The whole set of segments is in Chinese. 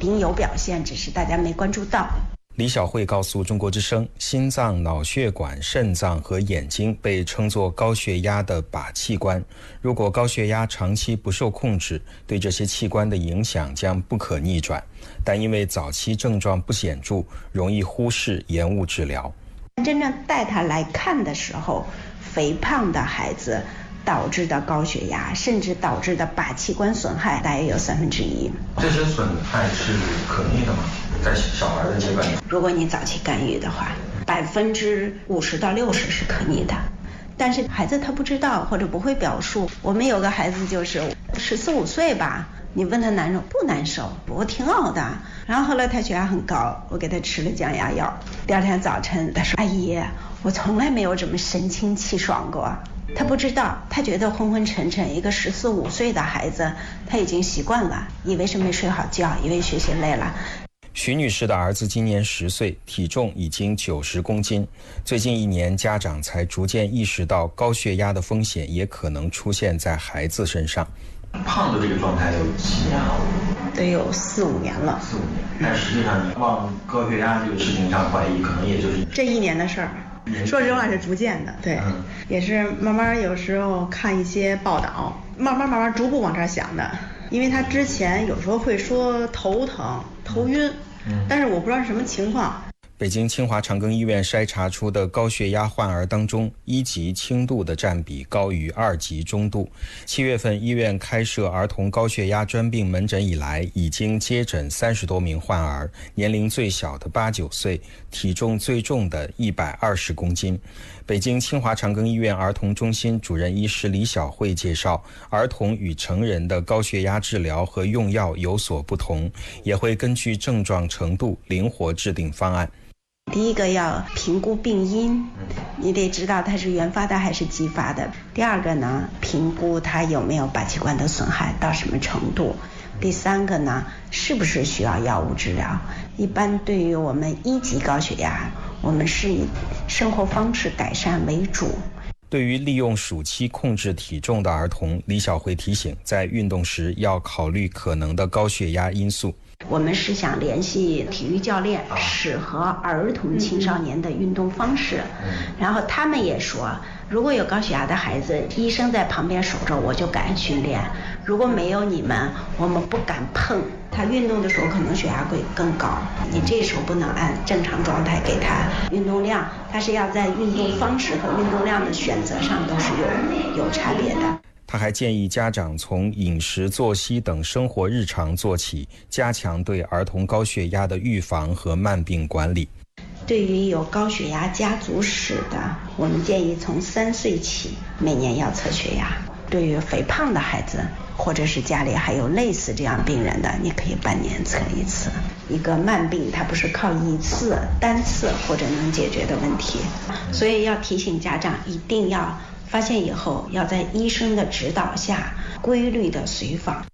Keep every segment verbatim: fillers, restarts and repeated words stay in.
定有表现，只是大家没关注到。 李晓慧告诉中国之声，心脏、脑血管、肾脏和眼睛被称作高血压的靶器官。如果高血压长期不受控制，对这些器官的影响将不可逆转。但因为早期症状不显著，容易忽视，延误治疗。 真正带他来看的时候，肥胖的孩子导致的高血压，甚至导致的靶器官损害，大约有三分之一。 这些损害是可逆的吗？在小孩的阶段， 如果你早期干预的话，百分之五十到六十是可逆的。但是孩子他不知道或者不会表述。我们有个孩子就是十四五岁吧，你问他难受不难受，我挺好的。然后后来他血压很高，我给他吃了降压药。第二天早晨他说：“阿姨，我从来没有这么神清气爽过。”他不知道，他觉得昏昏沉沉。一个十四五岁的孩子，他已经习惯了，以为是没睡好觉，以为学习累了。 徐女士的儿子今年十岁，体重已经九十公斤。最近一年，家长才逐渐意识到高血压的风险也可能出现在孩子身上。 胖的这个状态有几年了？ 得有四五年了。 四五年，但实际上你往高血压这个事情上怀疑，可能也就是这一年的事儿。说实话是逐渐的，对、嗯，也是慢慢有时候看一些报道，慢慢慢慢逐步往这儿想的。因为他之前有时候会说头疼、头晕，嗯、但是我不知道是什么情况。 北京清华长庚医院筛查出的高血压患儿当中，一级轻度的占比高于二级中度。七月份，医院开设儿童高血压专病门诊以来，已经接诊三十多名患儿，年龄最小的八九岁，体重最重的一百二十公斤。北京清华长庚医院儿童中心主任医师李晓慧介绍，儿童与成人的高血压治疗和用药有所不同，也会根据症状程度灵活制定方案。 第一个要评估病因，你得知道它是原发的还是继发的。第二个呢，评估它有没有靶器官的损害到什么程度。第三个呢，是不是需要药物治疗。一般对于我们一级高血压，我们是以生活方式改善为主。 对于利用暑期控制体重的儿童，李晓慧提醒，在运动时要考虑可能的高血压因素。 我们是想联系体育教练，适合儿童青少年的运动方式。然后他们也说，如果有高血压的孩子，医生在旁边守着，我就敢训练；如果没有你们，我们不敢碰。他运动的时候可能血压会更高，你这时候不能按正常状态给他运动量，他是要在运动方式和运动量的选择上都是有有差别的。 他还建议家长从饮食、作息等生活日常做起，加强对儿童高血压的预防和慢病管理。 对于有高血压家族史的，我们建议从三岁起每年要测血压。对于肥胖的孩子，或者是家里还有类似这样病人的，你可以半年测一次。一个慢病它不是靠一次单次或者能解决的问题，所以要提醒家长一定要发现以后要在医生的指导下规律的随访。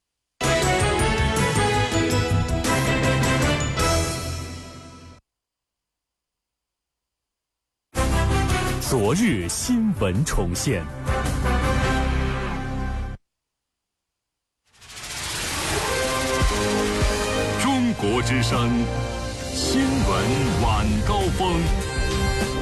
昨日新闻重现，中国之声新闻晚高峰。